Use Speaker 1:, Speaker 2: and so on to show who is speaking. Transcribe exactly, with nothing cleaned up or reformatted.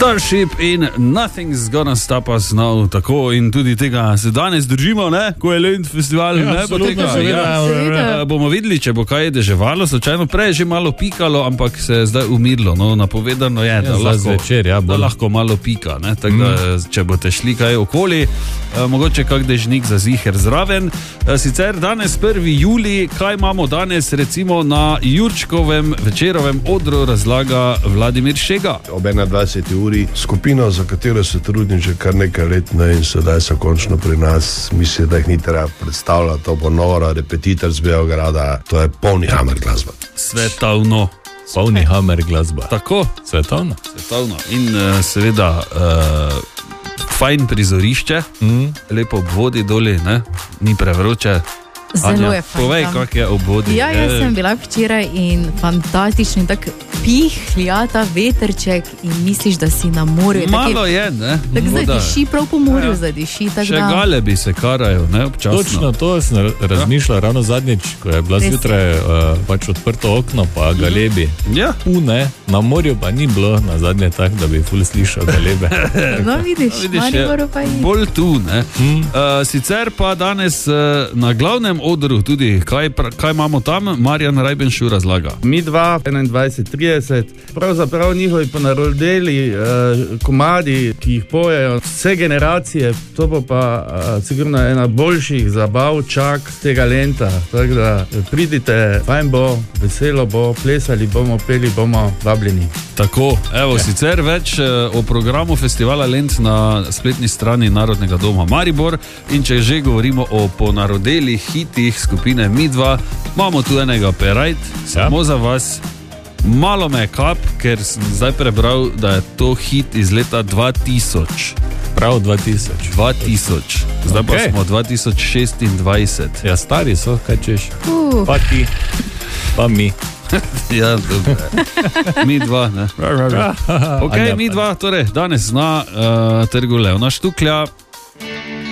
Speaker 1: Starship in Nothing's Gonna Stop Us Now, tako in tudi tega se danes držimo, ne, ko je Lent festival, ja, ne, poteka, ja, ja, bomo videli, če bo kaj deževalo, slučajno prej je že malo pikalo, ampak se je zdaj umirilo, no, napovedano je, da, ja, lahko, večer, ja, da lahko malo pika, ne, tako da, mm. če boste šli kaj okoli, eh, mogoče kak dežnik za ziher zraven. Eh, sicer danes prvi julij, kaj imamo danes recimo na Jurčkovem večerovem odru, razlaga Vladimir Šega.
Speaker 2: Ob enaindvajseti uri skupino, za katero se trudim že kar nekaj let, ne, in sedaj so končno pri nas, mislim, da jih ni treba predstavljati, to bo nora, repetitor z Beograda, to je polni hammer glasba.
Speaker 1: Svetovno.
Speaker 3: Polni hammer glasba.
Speaker 1: Tako.
Speaker 3: Svetovno.
Speaker 1: Svetovno. In uh, seveda uh, fajn prizorišče, mm. lepo ob vodi doli, ne, ni prevroče.
Speaker 4: Zelo
Speaker 1: Anja,
Speaker 4: je fajn.
Speaker 1: Povej, kak je ob vodi.
Speaker 4: Ja, jaz sem bila včeraj in fantastični, tak pihljata veterček in misliš, da si na morju.
Speaker 1: Malo
Speaker 4: taki,
Speaker 1: je, ne?
Speaker 4: Tako zadiši, prav po morju ja. zadiši. Tak
Speaker 1: še
Speaker 4: da...
Speaker 1: galebi se karajo, ne, občasno.
Speaker 3: Točno to sem razmišljal ja. ravno zadnjič, ko je bila zjutraj uh, pač odprto okno, pa galebi.
Speaker 1: Ja.
Speaker 3: Pune, na morju pa ni bilo na zadnje tak, da bi ful slišal galebe.
Speaker 4: No, vidiš, no, vidiš Mariboru pa je.
Speaker 1: Bolj tu, ne.
Speaker 3: Hmm.
Speaker 1: Uh, sicer pa danes uh, na glavnem odru tudi, kaj, kaj imamo tam, Marjan Rajbenšu razlaga.
Speaker 5: Mi dva, enaindvajset trideset, pravzaprav njihovi ponarodeli eh, komadi, ki jih pojejo vse generacije, to bo pa eh, sigurno ena boljših zabav čak tega lenta. Tako da pridite, fajn bo, veselo bo, plesali bomo, peli bomo, vabljeni.
Speaker 1: Tako, evo, ja. sicer več eh, o programu festivala Lent na spletni strani Narodnega doma Maribor, in če že govorimo o ponarodelih, hitih skupine Mi dva, imamo tu enega perajt, samo ja. za vas. Malo me je kap, ker sem zdaj prebral, da je to hit iz leta dva tisoč.
Speaker 3: Prav dva tisoč.
Speaker 1: dva tisoč. Zdaj okay. pa smo dva tisoč šestindvajset.
Speaker 3: Ja, stari so, kaj češ?
Speaker 4: Uh.
Speaker 3: Pa ti, pa mi.
Speaker 1: Ja, dobro. Mi dva, ne. Ok, Mi dva, torej danes na uh, trgu Leona Štuklja.